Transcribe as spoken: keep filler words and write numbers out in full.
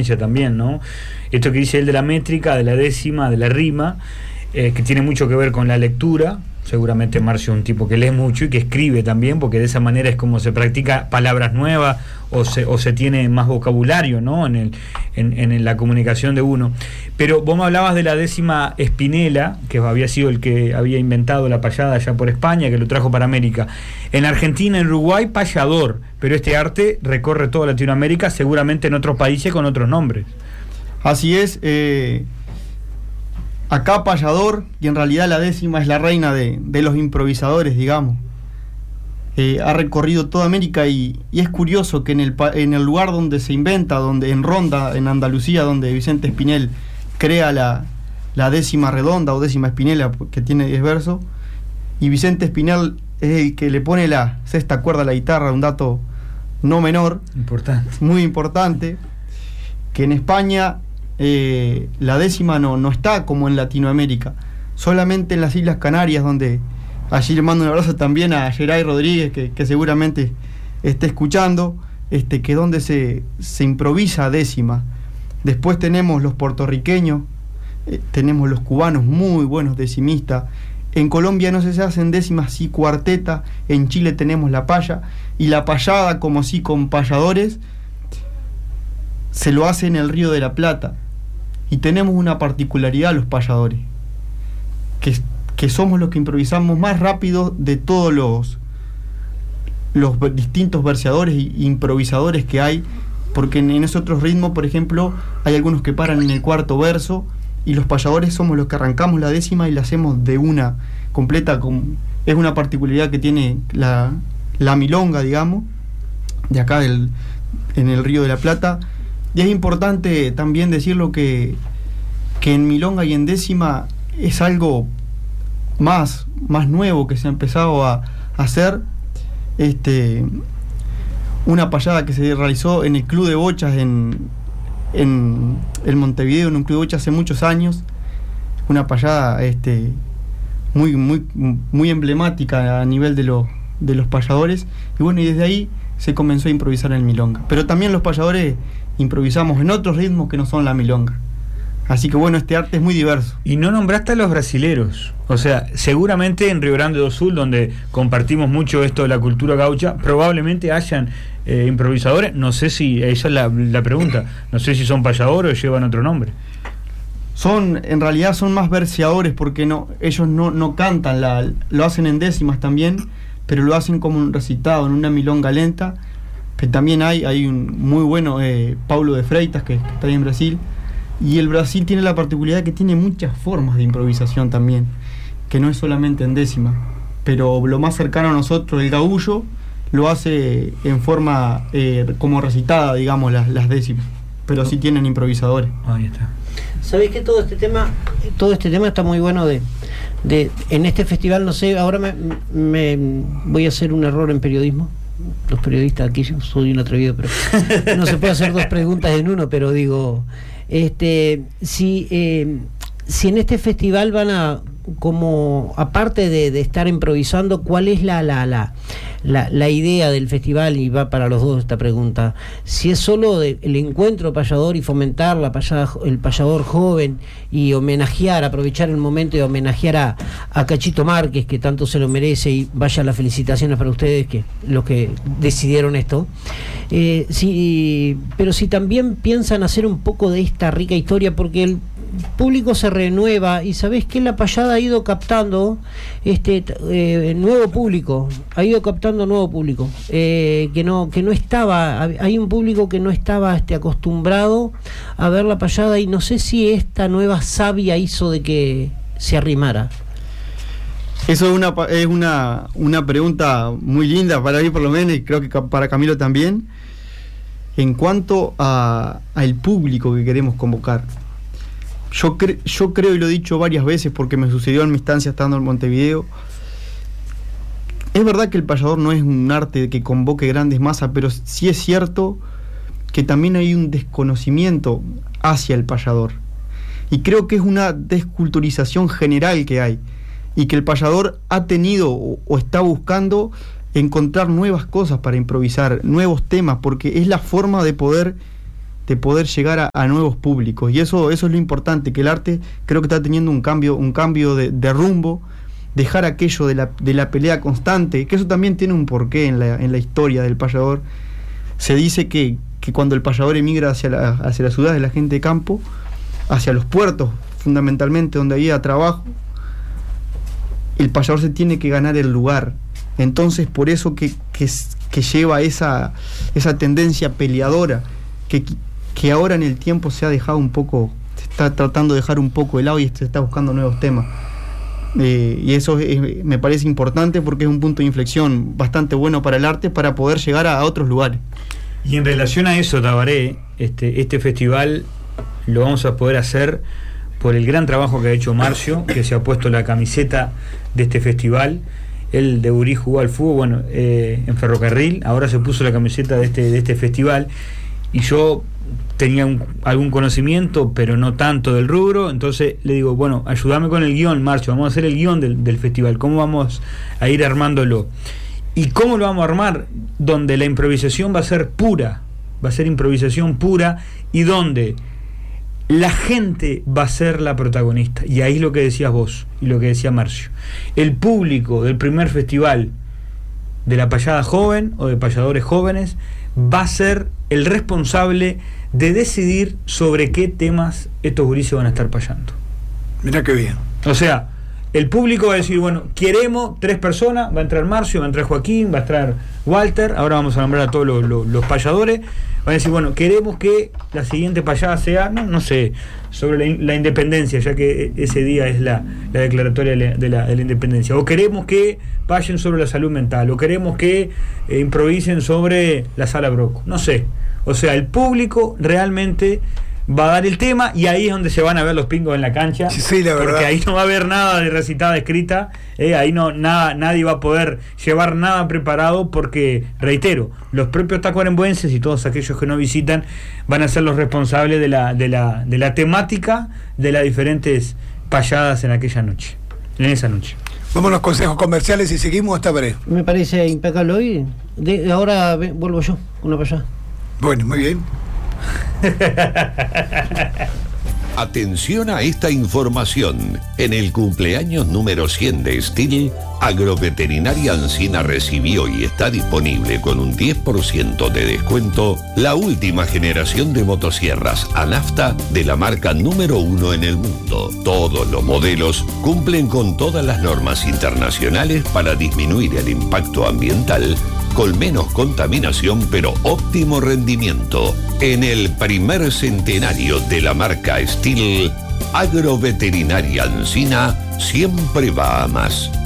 también, ¿no? Esto que dice él de la métrica, de la décima, de la rima, eh, que tiene mucho que ver con la lectura. Seguramente Marcio es un tipo que lee mucho y que escribe también, porque de esa manera es como se practica palabras nuevas o se, o se tiene más vocabulario, ¿no? en, el, en, en la comunicación de uno. Pero vos me hablabas de la décima Spinella, que había sido el que había inventado la payada allá por España, que lo trajo para América. En Argentina, en Uruguay, payador, pero este arte recorre toda Latinoamérica, seguramente en otros países con otros nombres. Así es. eh... Acá payador, y en realidad la décima es la reina de, de los improvisadores, digamos. Eh, ha recorrido toda América y, y es curioso que en el, en el lugar donde se inventa, donde en Ronda, en Andalucía, donde Vicente Espinel crea la, la décima redonda o décima Spinella, que tiene diez versos, y Vicente Espinel es el que le pone la sexta cuerda a la guitarra, un dato no menor, importante, muy importante, que en España... Eh, la décima no, no está como en Latinoamérica, solamente en las Islas Canarias, donde allí le mando un abrazo también a Geray Rodríguez, que, que seguramente esté escuchando, este, que es donde se, se improvisa décima. Después tenemos los puertorriqueños, eh, tenemos los cubanos muy buenos decimistas. En Colombia no se hacen décimas, sí cuarteta. En Chile tenemos la paya, y la payada, como sí con payadores, se lo hace en el Río de la Plata. Y tenemos una particularidad los payadores, que, que somos los que improvisamos más rápido de todos los, los distintos verseadores e improvisadores que hay, porque en, en esos otros ritmos, por ejemplo, hay algunos que paran en el cuarto verso, y los payadores somos los que arrancamos la décima y la hacemos de una completa. Con, es una particularidad que tiene la, la milonga, digamos, de acá del, en el Río de la Plata. Y es importante también decirlo que, que en milonga y en décima es algo más, más nuevo que se ha empezado a, a hacer. Este, una payada que se realizó en el Club de Bochas en, en, en Montevideo, en un club de bochas hace muchos años. Una payada este, muy, muy, muy emblemática a nivel de, lo, de los payadores. Y bueno, y desde ahí se comenzó a improvisar en milonga. Pero también los payadores improvisamos en otros ritmos que no son la milonga. Así que bueno, este arte es muy diverso. Y no nombraste a los brasileros. O sea, seguramente en Río Grande do Sul, donde compartimos mucho esto de la cultura gaucha, probablemente hayan eh, improvisadores. No sé si, esa es la, la pregunta, no sé si son payadores o llevan otro nombre. Son, en realidad son más verseadores, porque no, ellos no, no cantan, la, lo hacen en décimas también, pero lo hacen como un recitado, en una milonga lenta. Que también hay, hay un muy bueno, eh, Paulo de Freitas, que, que está ahí en Brasil. Y el Brasil tiene la particularidad que tiene muchas formas de improvisación también, que no es solamente en décima. Pero lo más cercano a nosotros, el gaullo, lo hace en forma eh, como recitada, digamos, las, las décimas. Pero sí tienen improvisadores. Ahí está. ¿Sabéis que todo este tema, todo este tema está muy bueno de, de en este festival? No sé, ahora me, me voy a hacer un error en periodismo. Los periodistas aquí, yo soy un atrevido, pero no se puede hacer dos preguntas en uno, pero digo, este, si, eh, si en este festival van a, como aparte de, de estar improvisando, ¿cuál es la, la, la, la, la idea del festival? Y va para los dos esta pregunta. Si es solo de, el encuentro payador y fomentar la payada, el payador joven, y homenajear, aprovechar el momento de homenajear a, a Cachito Márquez, que tanto se lo merece, y vaya las felicitaciones para ustedes, que los que decidieron esto. Eh, sí, pero si también piensan hacer un poco de esta rica historia, porque el público se renueva, y sabés que la payada ha ido captando este eh, nuevo público, ha ido captando nuevo público, eh, que no que no estaba, hay un público que no estaba este, acostumbrado a ver la payada, y no sé si esta nueva savia hizo de que se arrimara. Eso es una es una, una pregunta muy linda para mí, por lo menos, y creo que para Camilo también, en cuanto a al público que queremos convocar. Yo, cre- yo creo, y lo he dicho varias veces porque me sucedió en mi estancia estando en Montevideo, es verdad que el payador no es un arte que convoque grandes masas, pero sí es cierto que también hay un desconocimiento hacia el payador. Y creo que es una desculturización general que hay, y que el payador ha tenido o, o está buscando encontrar nuevas cosas para improvisar, nuevos temas, porque es la forma de poder de poder llegar a, a nuevos públicos. Y eso, eso es lo importante, que el arte creo que está teniendo un cambio, un cambio de, de rumbo, dejar aquello de la, de la pelea constante, que eso también tiene un porqué en la, en la historia del payador. Se dice que, que cuando el payador emigra hacia la, hacia las ciudades de la gente de campo, hacia los puertos fundamentalmente, donde había trabajo, el payador se tiene que ganar el lugar. Entonces por eso que, que, que lleva esa, esa tendencia peleadora, que, que ahora en el tiempo se ha dejado un poco, se está tratando de dejar un poco de lado y se está buscando nuevos temas. Eh, y eso es, me parece importante porque es un punto de inflexión bastante bueno para el arte, para poder llegar a, a otros lugares. Y en relación a eso, Tabaré, este, este festival lo vamos a poder hacer por el gran trabajo que ha hecho Marcio, que se ha puesto la camiseta de este festival. Él de Urí jugó al fútbol, bueno, eh, en Ferrocarril, ahora se puso la camiseta de este, de este festival, y yo tenía un, algún conocimiento, pero no tanto del rubro, entonces le digo, bueno, ayúdame con el guión, Marcio, vamos a hacer el guión del, del festival, ¿cómo vamos a ir armándolo? ¿Y cómo lo vamos a armar? Donde la improvisación va a ser pura, va a ser improvisación pura, y donde la gente va a ser la protagonista. Y ahí es lo que decías vos y lo que decía Marcio. El público del primer festival de la payada joven o de payadores jóvenes va a ser el responsable de decidir sobre qué temas estos gurises van a estar payando. Mirá qué bien. O sea, el público va a decir, bueno, queremos tres personas, va a entrar Marcio, va a entrar Joaquín, va a entrar Walter, ahora vamos a nombrar a todos los, los, los payadores, van a decir, bueno, queremos que la siguiente payada sea, no, no sé, sobre la, la independencia, ya que ese día es la, la declaratoria de la, de, la, de la independencia, o queremos que payen sobre la salud mental, o queremos que eh, improvisen sobre la sala Broco, no sé. O sea, el público realmente va a dar el tema, y ahí es donde se van a ver los pingos en la cancha. Sí, sí, la verdad. Porque ahí no va a haber nada de recitada escrita, eh, ahí no nada, nadie va a poder llevar nada preparado, porque, reitero, los propios tacuarembúenses y todos aquellos que no visitan van a ser los responsables de la, de la, de la temática de las diferentes payadas en aquella noche, en esa noche. Vamos a los consejos comerciales y seguimos hasta breve. Me parece impecable hoy. De, ahora ve, vuelvo yo con una payada. Bueno, muy bien. Atención a esta información. En el cumpleaños número cien de Steel, Agroveterinaria Ancina recibió y está disponible con un diez por ciento de descuento la última generación de motosierras Anafta de la marca número uno en el mundo. Todos los modelos cumplen con todas las normas internacionales para disminuir el impacto ambiental, con menos contaminación pero óptimo rendimiento. En el primer centenario de la marca Steel, Agroveterinaria Ancina siempre va a más.